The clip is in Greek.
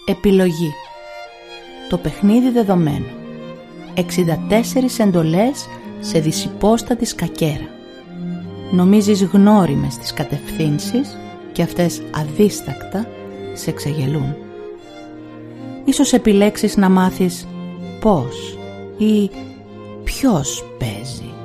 Επιλογή. Το παιχνίδι δεδομένο. 64 εντολές σε δυσυπόστατη σκακέρα. Νομίζεις γνώριμες τις κατευθύνσεις και αυτές αδίστακτα σε ξεγελούν. Ίσως επιλέξεις να μάθεις πώς ή ποιος παίζει